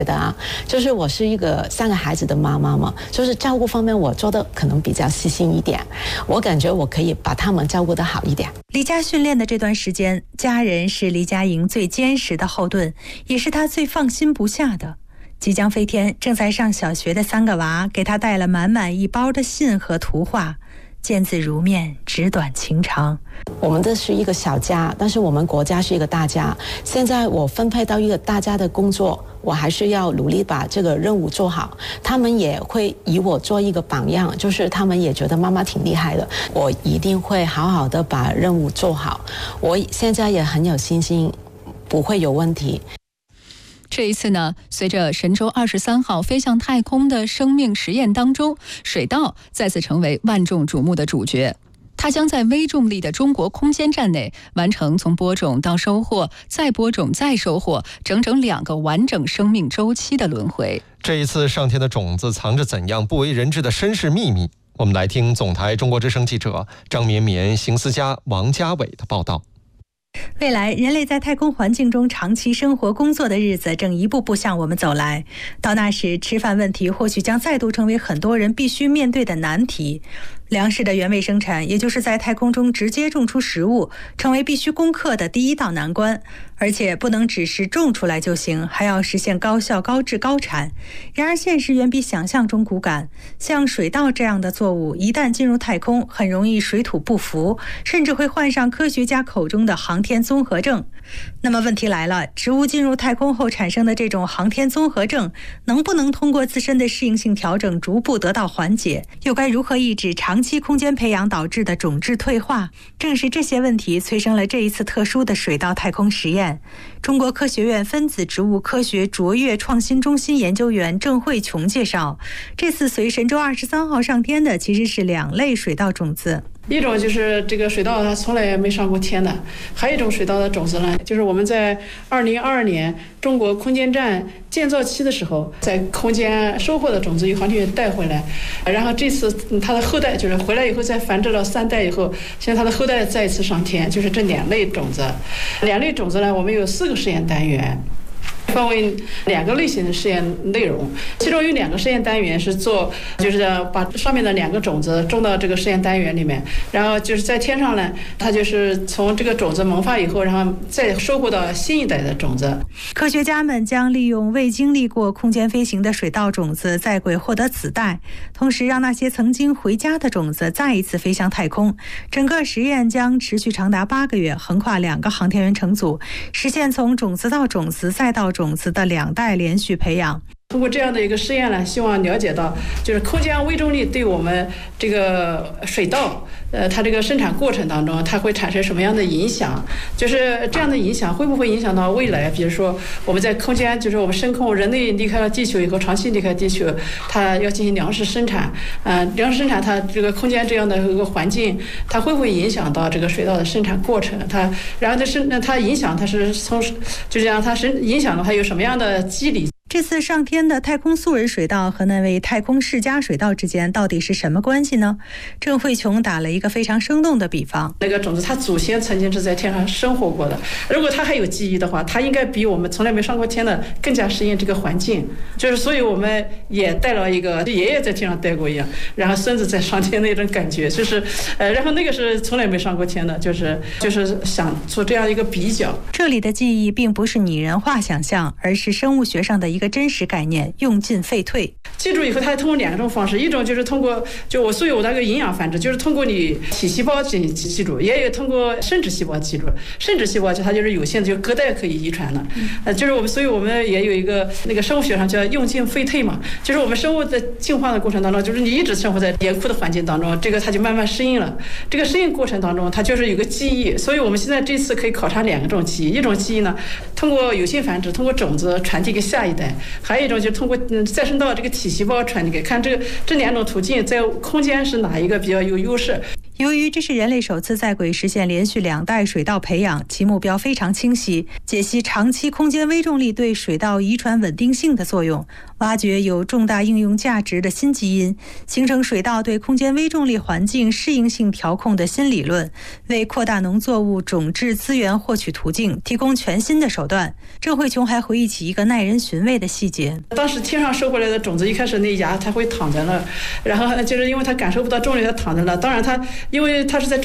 的啊，就是我是一个3个孩子的妈妈嘛，就是照顾方面我做的可能比较细心一点，我感觉我可以把他们照顾得好一点。 离家训练的这段时间，家人是黎佳莹最坚实的后盾，也是她最放心不下的。即将飞天，正在上小学的3个娃给她带了满满一包的信和图画，见字如面，纸短情长。 我们这是一个小家，但是我们国家是一个大家。现在我分配到一个大家的工作，我还是要努力把这个任务做好。他们也会以我做一个榜样，就是他们也觉得妈妈挺厉害的。我一定会好好的把任务做好。我现在也很有信心，不会有问题。 这一次呢，随着神舟23号飞向太空的生命实验当中，水稻再次成为万众瞩目的主角。它将在微重力的中国空间站内完成从播种到收获，再播种再收获，整整2个完整生命周期的轮回。 这一次上天的种子藏着怎样不为人知的身世秘密？我们来听总台中国之声记者张绵绵、邢思佳、王家伟的报道。 未来人类在太空环境中长期生活工作的日子正一步步向我们走来，到那时吃饭问题或许将再度成为很多人必须面对的难题。粮食的原位生产，也就是在太空中直接种出食物，成为必须攻克的第一道难关。而且不能只是种出来就行，还要实现高效、高质、高产。然而现实远比想象中骨感，像水稻这样的作物一旦进入太空，很容易水土不服，甚至会患上科学家口中的航天综合症。那么问题来了，植物进入太空后产生的这种航天综合症，能不能通过自身的适应性调整逐步得到缓解？又该如何抑制长期空间培养导致的种质退化？正是这些问题催生了这一次特殊的水稻太空实验。中国科学院分子植物科学卓越创新中心研究员郑慧琼介绍，这次随神舟23号上天的其实是2类水稻种子。 一种就是这个水稻它从来没上过天的，还有一种水稻的种子呢，就是我们在2022年中国空间站建造期的时候，在空间收获的种子由航天员带回来，然后这次它的后代就是回来以后再繁殖了3代以后，现在它的后代再一次上天，就是这2类种子。2类种子呢，我们有4个实验单元。分为2个类型的实验内容，其中有2个实验单元是做，就是把上面的2个种子种到这个实验单元里面，然后就是在天上呢，它就是从这个种子萌发以后，然后再收获到新一代的种子。 科学家们将利用未经历过空间飞行的水稻种子在轨获得子代，同时让那些曾经回家的种子再一次飞向太空。整个实验将持续长达8个月，横跨2个航天员乘组，实现从种子到种子再到种子的2代连续培养。 通过这样的一个实验呢，希望了解到就是空间微重力对我们这个水稻它这个生产过程当中它会产生什么样的影响，就是这样的影响会不会影响到未来，比如说我们在空间，就是我们深空人类离开了地球以后，长期离开地球，它要进行粮食生产，粮食生产它这个空间这样的一个环境，它会不会影响到这个水稻的生产过程，它然后它影响它是从就是让它影响了它有什么样的机理。 这次上天的太空素人水稻和那位太空世家水稻之间到底是什么关系呢？郑慧琼打了一个非常生动的比方， 那个种子它祖先曾经是在天上生活过的，如果它还有记忆的话，它应该比我们从来没上过天的更加适应这个环境，就是所以我们也带了一个爷爷在天上待过一样，然后孙子在上天那种感觉，就是然后那个是从来没上过天的，就是想做这样一个比较。 这里的记忆并不是拟人化想象，而是生物学上的一个真实概念，用进废退。 记住以后，它通过2种方式，一种就是通过所以我那个营养繁殖，就是通过你体细胞记住，也有通过生殖细胞记住。生殖细胞它就是有限的，就隔代可以遗传的。就是所以我们也有一个那个生物学上叫用进废退嘛，就是我们生物在进化的过程当中，就是你一直生活在严酷的环境当中，这个它就慢慢适应了。这个适应过程当中，它就是有个记忆，所以我们现在这次可以考察2种记忆，一种记忆呢，通过有性繁殖，通过种子传递给下一代。还有一种就是通过再生到这个体细胞传递给看这2种途径在空间是哪一个比较有优势。 由于这是人类首次在轨实现连续2代水稻培养，其目标非常清晰，解析长期空间微重力对水稻遗传稳定性的作用，挖掘有重大应用价值的新基因，形成水稻对空间微重力环境适应性调控的新理论，为扩大农作物种质资源获取途径提供全新的手段。郑慧琼还回忆起一个耐人寻味的细节： 当时天上收回来的种子，一开始那芽它会躺在那儿，然后就是因为它感受不到重力，它躺在那儿。当然它因为它是在